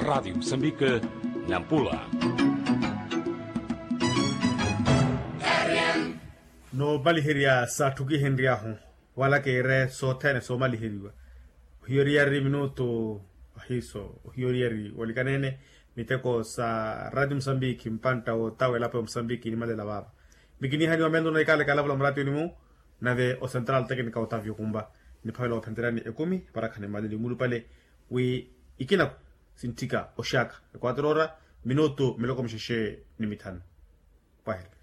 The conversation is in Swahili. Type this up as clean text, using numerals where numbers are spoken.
Rádio Moçambique, Nampula. No baliheria sa tuki henria ho wala ke re so tene so maliheriwa hioriari minuto hiso hioriari walikanene miteko sa Radio Mozambique mpanta o tawe lapo Mozambique ni malela baba bikini hani wa mendo na ikale kala bula mrati ni mu na ve o central technical Otavio Kumba ni pawela penderani ekumi para kane malili mulu pale we ikina sintika oshaka 4 minuto meloko msheshe ni mitano pahela